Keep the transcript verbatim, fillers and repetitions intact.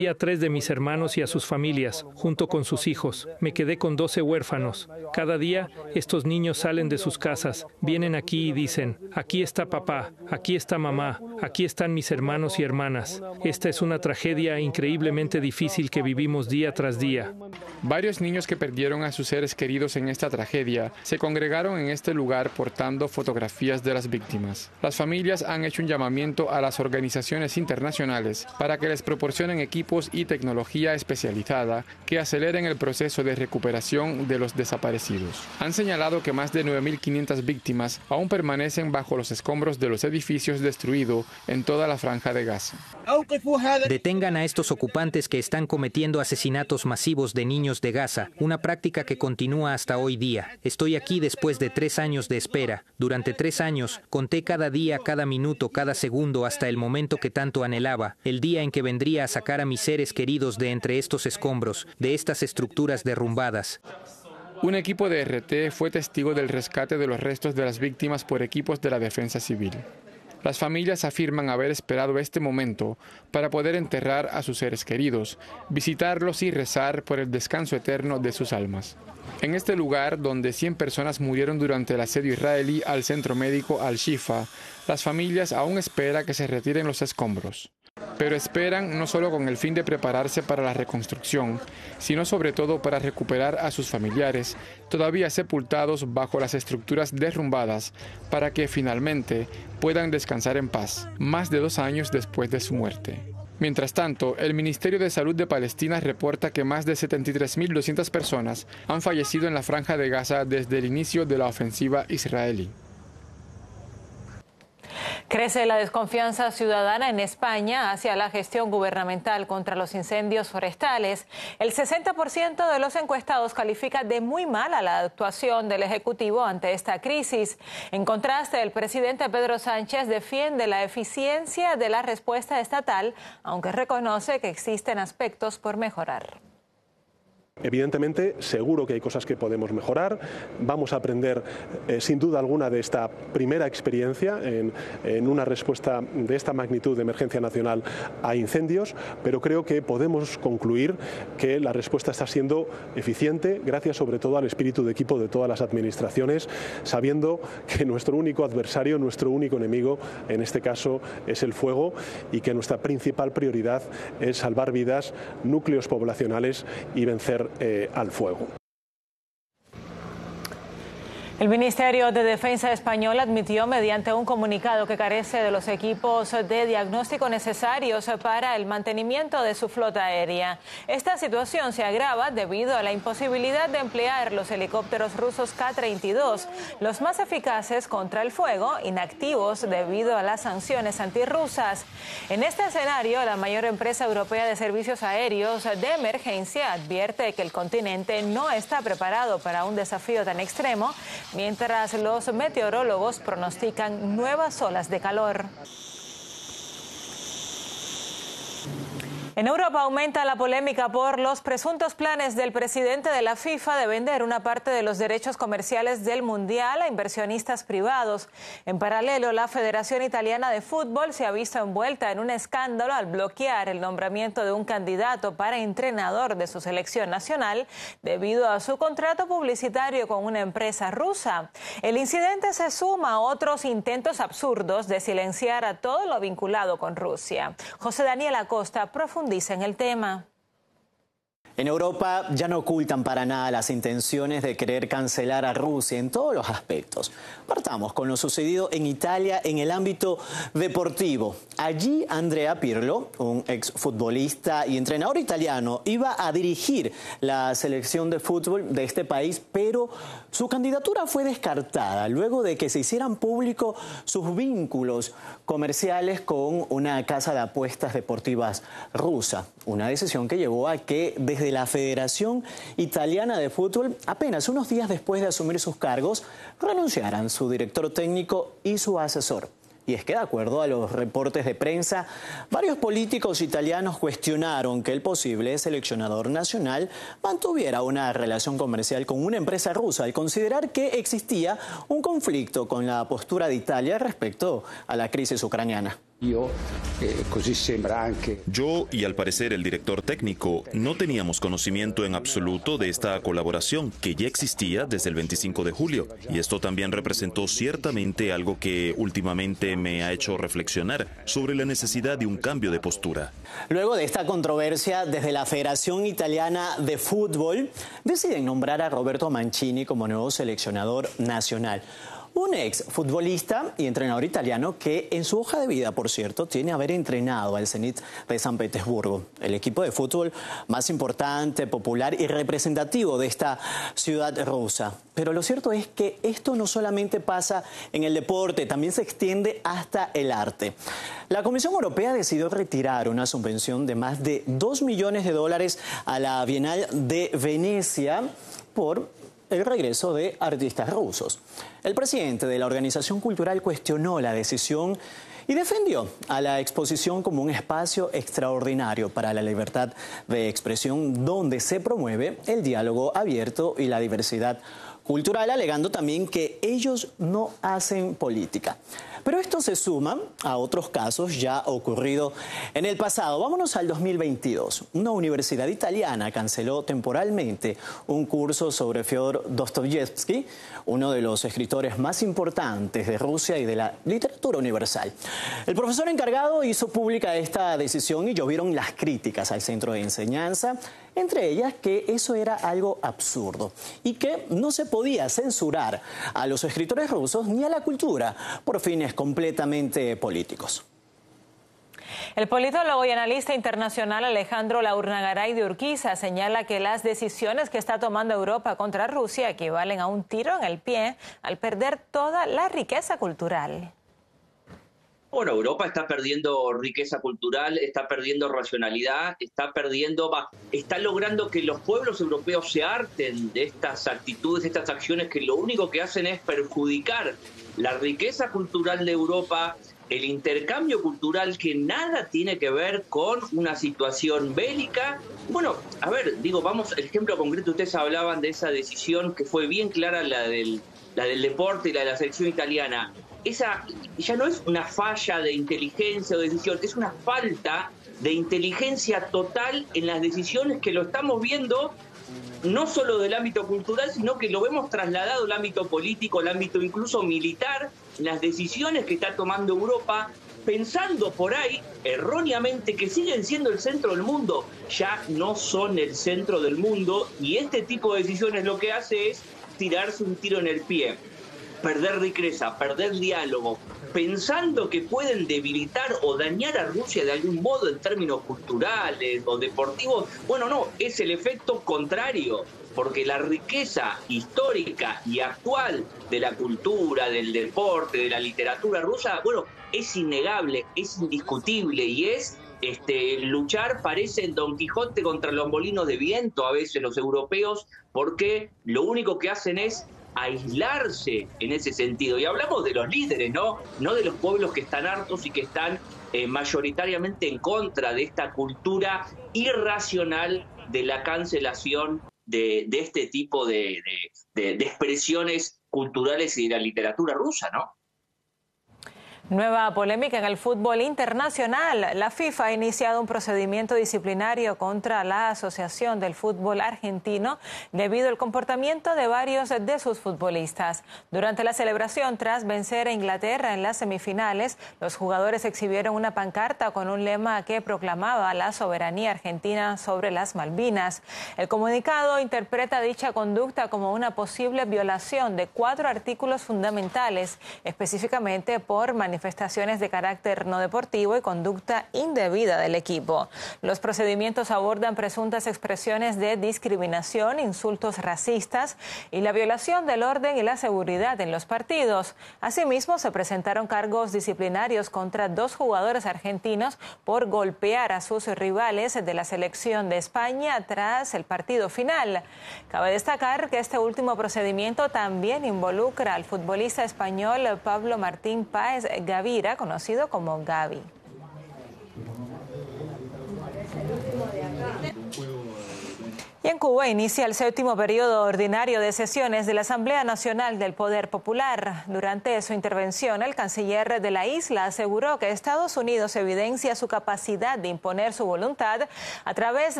a tres de mis hermanos y a sus familias, junto con sus hijos. Me quedé con doce huérfanos. Cada día, estos niños salen de sus casas, vienen aquí y dicen, aquí está papá, aquí está mamá, aquí están mis hermanos y hermanas. Esta es una tragedia increíblemente difícil que vivimos día tras día. Varios niños que perdieron a sus seres queridos en esta tragedia se congregaron en este lugar portando fotografías de las víctimas. Las familias han hecho un llamamiento a las organizaciones internacionales para que les proporcionen equipos y tecnología especializada que aceleren el proceso de recuperación de los desaparecidos. Han señalado que más de nueve mil quinientas víctimas aún permanecen bajo los escombros de los edificios destruidos en toda la franja de Gaza. Detengan a estos ocupantes que están cometiendo asesinatos masivos de niños de Gaza, una práctica que continúa hasta hoy día. Estoy aquí después de tres años de espera. Durante tres años, conté cada día, cada minuto, cada segundo hasta el momento que tanto anhelaba, el día en que vendría a sacar a mis seres queridos de entre estos escombros, de estas estructuras derrumbadas. Un equipo de R T fue testigo del rescate de los restos de las víctimas por equipos de la defensa civil. Las familias afirman haber esperado este momento para poder enterrar a sus seres queridos, visitarlos y rezar por el descanso eterno de sus almas. En este lugar, donde cien personas murieron durante el asedio israelí al centro médico Al-Shifa, las familias aún esperan que se retiren los escombros. Pero esperan no solo con el fin de prepararse para la reconstrucción, sino sobre todo para recuperar a sus familiares, todavía sepultados bajo las estructuras derrumbadas, para que finalmente puedan descansar en paz, más de dos años después de su muerte. Mientras tanto, el Ministerio de Salud de Palestina reporta que más de setenta y tres mil doscientas personas han fallecido en la franja de Gaza desde el inicio de la ofensiva israelí. Crece la desconfianza ciudadana en España hacia la gestión gubernamental contra los incendios forestales. El sesenta por ciento de los encuestados califica de muy mala la actuación del Ejecutivo ante esta crisis. En contraste, el presidente Pedro Sánchez defiende la eficiencia de la respuesta estatal, aunque reconoce que existen aspectos por mejorar. Evidentemente, seguro que hay cosas que podemos mejorar. Vamos a aprender, eh, sin duda alguna, de esta primera experiencia en, en una respuesta de esta magnitud de emergencia nacional a incendios, pero creo que podemos concluir que la respuesta está siendo eficiente, gracias sobre todo al espíritu de equipo de todas las administraciones, sabiendo que nuestro único adversario, nuestro único enemigo, en este caso, es el fuego, y que nuestra principal prioridad es salvar vidas, núcleos poblacionales y vencer Eh, al fuego. El Ministerio de Defensa español admitió mediante un comunicado que carece de los equipos de diagnóstico necesarios para el mantenimiento de su flota aérea. Esta situación se agrava debido a la imposibilidad de emplear los helicópteros rusos Ka treinta y dos, los más eficaces contra el fuego, inactivos debido a las sanciones antirrusas. En este escenario, la mayor empresa europea de servicios aéreos de emergencia advierte que el continente no está preparado para un desafío tan extremo, mientras los meteorólogos pronostican nuevas olas de calor. En Europa aumenta la polémica por los presuntos planes del presidente de la FIFA de vender una parte de los derechos comerciales del Mundial a inversionistas privados. En paralelo, la Federación Italiana de Fútbol se ha visto envuelta en un escándalo al bloquear el nombramiento de un candidato para entrenador de su selección nacional debido a su contrato publicitario con una empresa rusa. El incidente se suma a otros intentos absurdos de silenciar a todo lo vinculado con Rusia. José Daniel Acosta profundiza en el tema. En Europa ya no ocultan para nada las intenciones de querer cancelar a Rusia en todos los aspectos. Partamos con lo sucedido en Italia en el ámbito deportivo. Allí Andrea Pirlo, un exfutbolista y entrenador italiano, iba a dirigir la selección de fútbol de este país, pero su candidatura fue descartada luego de que se hicieran públicos sus vínculos comerciales con una casa de apuestas deportivas rusa. Una decisión que llevó a que desde la Federación Italiana de Fútbol, apenas unos días después de asumir sus cargos, renunciaran su director técnico y su asesor. Y es que, de acuerdo a los reportes de prensa, varios políticos italianos cuestionaron que el posible seleccionador nacional mantuviera una relación comercial con una empresa rusa al considerar que existía un conflicto con la postura de Italia respecto a la crisis ucraniana. Yo, eh, così sembra anche. Yo y al parecer el director técnico no teníamos conocimiento en absoluto de esta colaboración que ya existía desde el veinticinco de julio. Y esto también representó ciertamente algo que últimamente me ha hecho reflexionar sobre la necesidad de un cambio de postura. Luego de esta controversia, desde la Federación Italiana de Fútbol deciden nombrar a Roberto Mancini como nuevo seleccionador nacional. Un ex futbolista y entrenador italiano que en su hoja de vida, por cierto, tiene haber entrenado al Zenit de San Petersburgo, el equipo de fútbol más importante, popular y representativo de esta ciudad rusa. Pero lo cierto es que esto no solamente pasa en el deporte, también se extiende hasta el arte. La Comisión Europea decidió retirar una subvención de más de dos millones de dólares a la Bienal de Venecia por el regreso de artistas rusos. El presidente de la organización cultural cuestionó la decisión y defendió a la exposición como un espacio extraordinario para la libertad de expresión donde se promueve el diálogo abierto y la diversidad cultural, alegando también que ellos no hacen política. Pero esto se suma a otros casos ya ocurridos en el pasado. Vámonos al dos mil veintidós. Una universidad italiana canceló temporalmente un curso sobre Fyodor Dostoyevsky, uno de los escritores más importantes de Rusia y de la literatura universal. El profesor encargado hizo pública esta decisión y llovieron las críticas al centro de enseñanza, entre ellas que eso era algo absurdo y que no se podía censurar a los escritores rusos ni a la cultura por fines completamente políticos. El politólogo y analista internacional Alejandro Laurnagaray de Urquiza señala que las decisiones que está tomando Europa contra Rusia equivalen a un tiro en el pie al perder toda la riqueza cultural. Bueno, Europa está perdiendo riqueza cultural, está perdiendo racionalidad, está perdiendo, está logrando que los pueblos europeos se harten de estas actitudes, de estas acciones que lo único que hacen es perjudicar la riqueza cultural de Europa, el intercambio cultural que nada tiene que ver con una situación bélica. Bueno, a ver, digo, vamos, el ejemplo concreto, ustedes hablaban de esa decisión que fue bien clara, la del, la del deporte y la de la selección italiana. Esa ya no es una falla de inteligencia o decisión, es una falta de inteligencia total en las decisiones que lo estamos viendo, no solo del ámbito cultural, sino que lo vemos trasladado al ámbito político, al ámbito incluso militar, las decisiones que está tomando Europa, pensando por ahí erróneamente que siguen siendo el centro del mundo, ya no son el centro del mundo, y este tipo de decisiones lo que hace es tirarse un tiro en el pie. Perder riqueza, perder diálogo, pensando que pueden debilitar o dañar a Rusia de algún modo en términos culturales o deportivos. Bueno, no, es el efecto contrario, porque la riqueza histórica y actual de la cultura, del deporte, de la literatura rusa, bueno, es innegable, es indiscutible y es este, luchar, parece Don Quijote contra los molinos de viento a veces los europeos, porque lo único que hacen es aislarse en ese sentido. Y hablamos de los líderes, ¿no? No de los pueblos que están hartos y que están eh, mayoritariamente en contra de esta cultura irracional de la cancelación de, de este tipo de, de, de, de expresiones culturales y de la literatura rusa, ¿no? Nueva polémica en el fútbol internacional. La FIFA ha iniciado un procedimiento disciplinario contra la Asociación del Fútbol Argentino debido al comportamiento de varios de sus futbolistas. Durante la celebración, tras vencer a Inglaterra en las semifinales, los jugadores exhibieron una pancarta con un lema que proclamaba la soberanía argentina sobre las Malvinas. El comunicado interpreta dicha conducta como una posible violación de cuatro artículos fundamentales, específicamente por manifestaciones manifestaciones de carácter no deportivo y conducta indebida del equipo. Los procedimientos abordan presuntas expresiones de discriminación, insultos racistas y la violación del orden y la seguridad en los partidos. Asimismo, se presentaron cargos disciplinarios contra dos jugadores argentinos por golpear a sus rivales de la selección de España tras el partido final. Cabe destacar que este último procedimiento también involucra al futbolista español Pablo Martín Páez Gavira, conocido como Gavi. Y en Cuba inicia el séptimo periodo ordinario de sesiones de la Asamblea Nacional del Poder Popular. Durante su intervención, el canciller de la isla aseguró que Estados Unidos evidencia su capacidad de imponer su voluntad a través